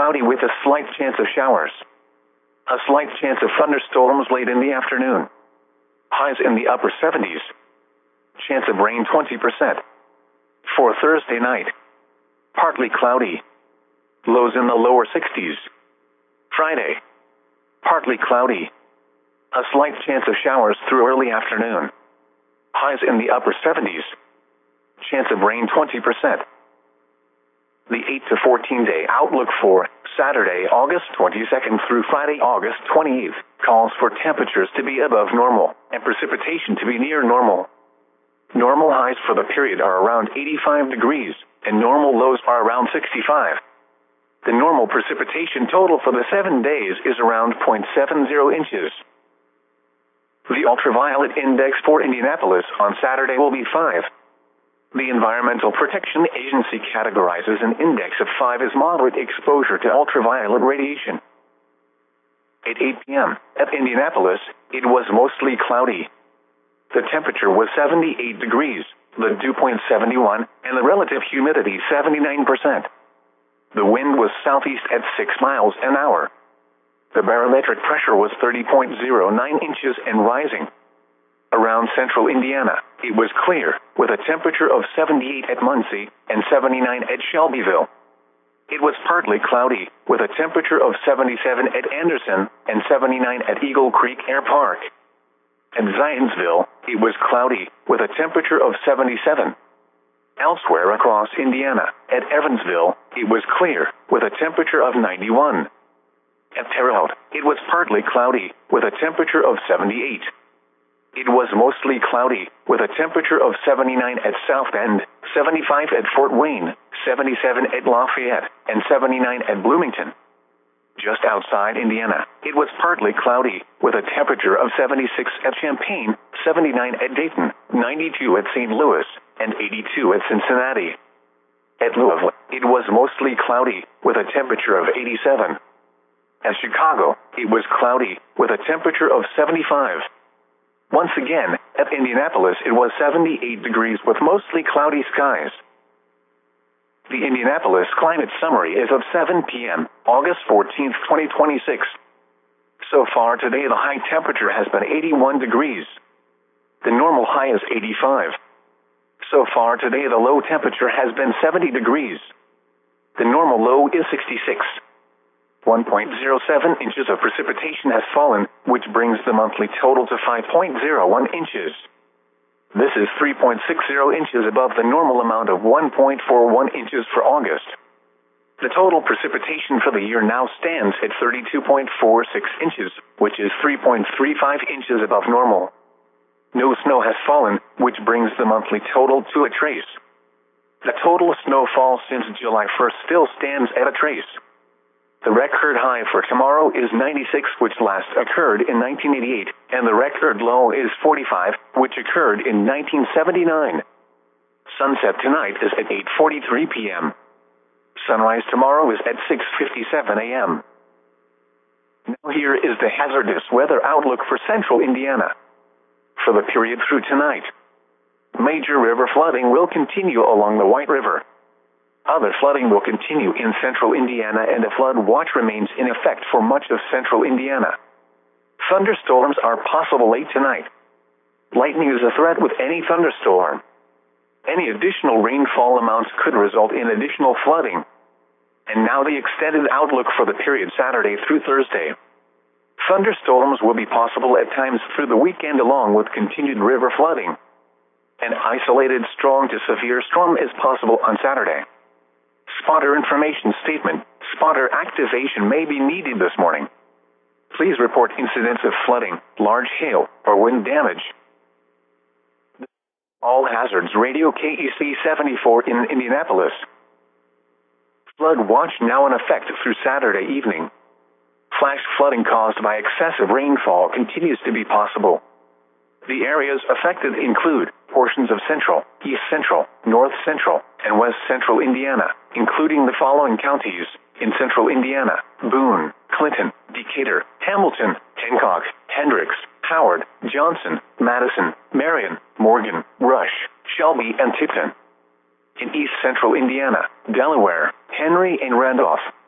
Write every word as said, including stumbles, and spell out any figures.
cloudy with a slight chance of showers. A slight chance of thunderstorms late in the afternoon. Highs in the upper seventies. Chance of rain twenty percent. For Thursday night, partly cloudy. Lows in the lower sixties. Friday, partly cloudy. A slight chance of showers through early afternoon. Highs in the upper seventies. Chance of rain twenty percent. The eight to fourteen day outlook for Saturday, August twenty-second through Friday, August twenty-eighth, calls for temperatures to be above normal and precipitation to be near normal. Normal highs for the period are around eighty-five degrees, and normal lows are around sixty-five. The normal precipitation total for the seven days is around zero point seven zero inches. The ultraviolet index for Indianapolis on Saturday will be five. The Environmental Protection Agency categorizes an index of five as moderate exposure to ultraviolet radiation. At eight p m at Indianapolis, it was mostly cloudy. The temperature was seventy-eight degrees, the dew point seventy-one, and the relative humidity seventy-nine percent. The wind was southeast at six miles an hour. The barometric pressure was thirty point zero nine inches and rising. Around central Indiana, it was clear, with a temperature of seventy-eight at Muncie and seventy-nine at Shelbyville. It was partly cloudy, with a temperature of seventy-seven at Anderson and seventy-nine at Eagle Creek Air Park. At Zionsville, it was cloudy, with a temperature of seventy-seven. Elsewhere across Indiana, at Evansville, it was clear, with a temperature of ninety-one. At Terre Haute, it was partly cloudy, with a temperature of seventy-eight. It was mostly cloudy, with a temperature of seventy-nine at South Bend, seventy-five at Fort Wayne, seventy-seven at Lafayette, and seventy-nine at Bloomington. Just outside Indiana, it was partly cloudy, with a temperature of seventy-six at Champaign, seventy-nine at Dayton, ninety-two at Saint Louis, and eighty-two at Cincinnati. At Louisville, it was mostly cloudy, with a temperature of eighty-seven. At Chicago, it was cloudy, with a temperature of seventy-five. Once again, at Indianapolis it was seventy-eight degrees with mostly cloudy skies. The Indianapolis Climate Summary is of seven p m, August fourteenth, twenty twenty-six. So far today the high temperature has been eighty-one degrees. The normal high is eighty-five. So far today the low temperature has been seventy degrees. The normal low is sixty-six. one point zero seven inches of precipitation has fallen, which brings the monthly total to five point zero one inches. This is three point six zero inches above the normal amount of one point four one inches for August. The total precipitation for the year now stands at thirty-two point four six inches, which is three point three five inches above normal. No snow has fallen, which brings the monthly total to a trace. The total snowfall since July first still stands at a trace. The record high for tomorrow is ninety-six, which last occurred in nineteen eighty-eight, and the record low is forty-five, which occurred in nineteen seventy-nine. Sunset tonight is at eight forty-three p m Sunrise tomorrow is at six fifty-seven a m Now here is the hazardous weather outlook for central Indiana. For the period through tonight, major river flooding will continue along the White River. Other flooding will continue in central Indiana, and a flood watch remains in effect for much of central Indiana. Thunderstorms are possible late tonight. Lightning is a threat with any thunderstorm. Any additional rainfall amounts could result in additional flooding. And now the extended outlook for the period Saturday through Thursday. Thunderstorms will be possible at times through the weekend along with continued river flooding. An isolated strong to severe storm is possible on Saturday. Spotter information statement. Spotter activation may be needed this morning. Please report incidents of flooding, large hail, or wind damage. All Hazards Radio K E C seventy-four in Indianapolis. Flood watch now in effect through Saturday evening. Flash flooding caused by excessive rainfall continues to be possible. The areas affected include portions of central, east central, north central, and west central Indiana, including the following counties in central Indiana: Boone, Clinton, Decatur, Hamilton, Hancock, Hendricks, Howard, Johnson, Madison, Marion, Morgan, Rush, Shelby, and Tipton. In east central Indiana, Delaware, Henry and Randolph,